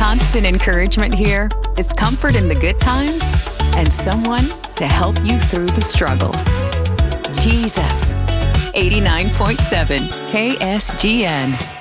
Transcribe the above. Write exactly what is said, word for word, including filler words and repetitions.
Constant encouragement here is comfort in the good times and someone to help you through the struggles. Jesus. eighty-nine point seven K S G N.